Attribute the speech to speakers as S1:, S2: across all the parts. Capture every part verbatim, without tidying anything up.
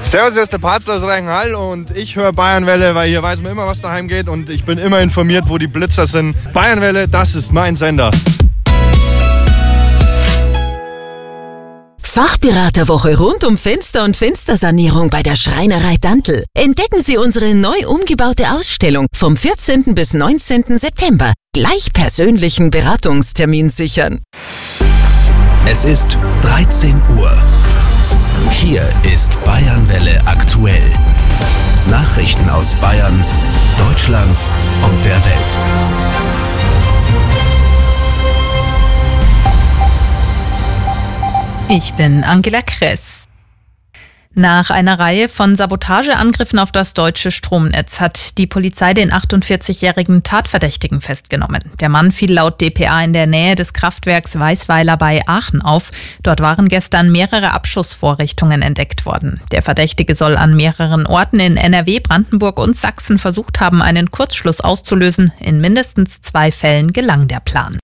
S1: Servus, hier ist der Parzl aus Reichenhall und ich höre Bayernwelle, weil hier weiß man immer, was daheim geht und ich bin immer informiert, wo die Blitzer sind. Bayernwelle, das ist mein Sender.
S2: Fachberaterwoche rund um Fenster- und Fenstersanierung bei der Schreinerei Dantl. Entdecken Sie unsere neu umgebaute Ausstellung vom vierzehnten bis neunzehnten September. Gleich persönlichen Beratungstermin sichern.
S3: Es ist dreizehn Uhr. Hier ist Bayernwelle aktuell. Nachrichten aus Bayern, Deutschland und der Welt.
S4: Ich bin Angela Kress. Nach einer Reihe von Sabotageangriffen auf das deutsche Stromnetz hat die Polizei den achtundvierzigjährigen Tatverdächtigen festgenommen. Der Mann fiel laut D P A in der Nähe des Kraftwerks Weißweiler bei Aachen auf. Dort waren gestern mehrere Abschussvorrichtungen entdeckt worden. Der Verdächtige soll an mehreren Orten in N R W, Brandenburg und Sachsen versucht haben, einen Kurzschluss auszulösen. In mindestens zwei Fällen gelang der Plan.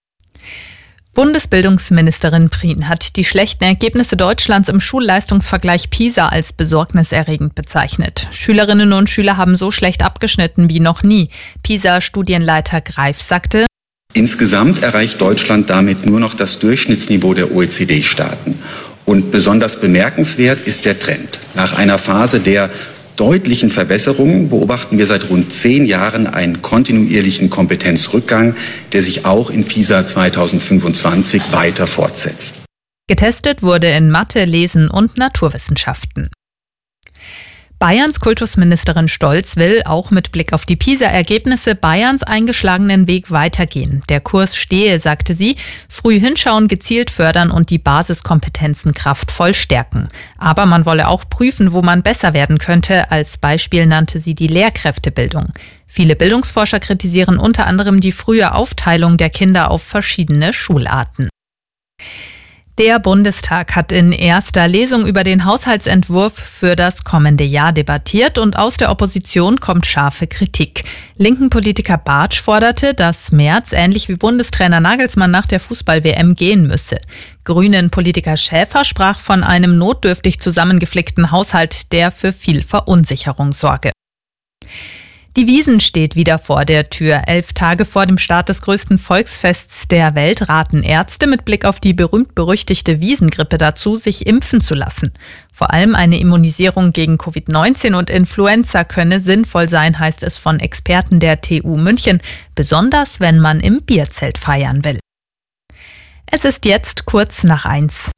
S4: Bundesbildungsministerin Prien hat die schlechten Ergebnisse Deutschlands im Schulleistungsvergleich PISA als besorgniserregend bezeichnet. Schülerinnen und Schüler haben so schlecht abgeschnitten wie noch nie. PISA-Studienleiter Greif sagte:
S5: Insgesamt erreicht Deutschland damit nur noch das Durchschnittsniveau der O E C D-Staaten. Und besonders bemerkenswert ist der Trend. Nach einer Phase der deutlichen Verbesserungen beobachten wir seit rund zehn Jahren einen kontinuierlichen Kompetenzrückgang, der sich auch in PISA zweitausendfünfundzwanzig weiter fortsetzt.
S4: Getestet wurde in Mathe, Lesen und Naturwissenschaften. Bayerns Kultusministerin Stolz will auch mit Blick auf die PISA-Ergebnisse Bayerns eingeschlagenen Weg weitergehen. Der Kurs stehe, sagte sie, früh hinschauen, gezielt fördern und die Basiskompetenzen kraftvoll stärken. Aber man wolle auch prüfen, wo man besser werden könnte. Als Beispiel nannte sie die Lehrkräftebildung. Viele Bildungsforscher kritisieren unter anderem die frühe Aufteilung der Kinder auf verschiedene Schularten. Der Bundestag hat in erster Lesung über den Haushaltsentwurf für das kommende Jahr debattiert und aus der Opposition kommt scharfe Kritik. Linken Politiker Bartsch forderte, dass Merz ähnlich wie Bundestrainer Nagelsmann nach der Fußball-W M gehen müsse. Grünen Politiker Schäfer sprach von einem notdürftig zusammengeflickten Haushalt, der für viel Verunsicherung sorge. Die Wiesn steht wieder vor der Tür. Elf Tage vor dem Start des größten Volksfests der Welt raten Ärzte mit Blick auf die berühmt-berüchtigte Wiesngrippe dazu, sich impfen zu lassen. Vor allem eine Immunisierung gegen Covid neunzehn und Influenza könne sinnvoll sein, heißt es von Experten der T U München, besonders wenn man im Bierzelt feiern will. Es ist jetzt kurz nach eins.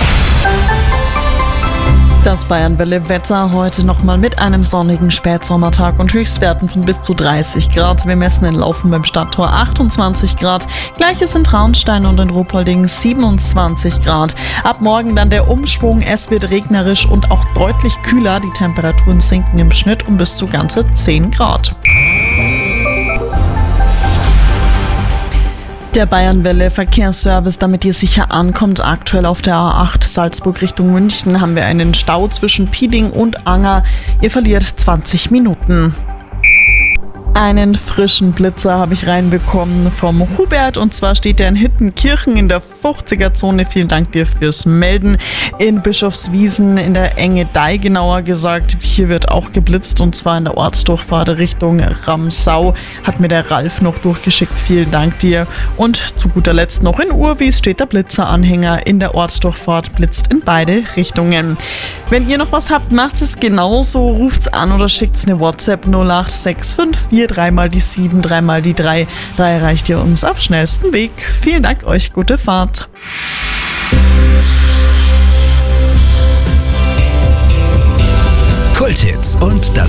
S6: Das Bayernwelle-Wetter heute nochmal mit einem sonnigen Spätsommertag und Höchstwerten von bis zu dreißig Grad. Wir messen in Laufen beim Stadttor achtundzwanzig Grad. Gleiches in Traunstein und in Ruppolding siebenundzwanzig Grad. Ab morgen dann der Umschwung. Es wird regnerisch und auch deutlich kühler. Die Temperaturen sinken im Schnitt um bis zu ganze zehn Grad. Der Bayernwelle-Verkehrsservice, damit ihr sicher ankommt. Aktuell auf der A acht Salzburg Richtung München haben wir einen Stau zwischen Pieding und Anger. Ihr verliert zwanzig Minuten. Einen frischen Blitzer habe ich reinbekommen vom Hubert und zwar steht er in Hittenkirchen in der fünfziger-Zone. Vielen Dank dir fürs Melden. In Bischofswiesen in der Enge Dei genauer gesagt. Hier wird auch geblitzt und zwar in der Ortsdurchfahrt Richtung Ramsau. Hat mir der Ralf noch durchgeschickt. Vielen Dank dir. Und zu guter Letzt noch in Urwies steht der Blitzeranhänger in der Ortsdurchfahrt, blitzt in beide Richtungen. Wenn ihr noch was habt, macht es genauso. Ruft's an oder schickt's eine WhatsApp null acht sechs fünf vier dreimal die sieben, dreimal die drei. Da erreicht ihr uns auf schnellstem Weg. Vielen Dank euch, gute Fahrt.
S3: Kulthits und das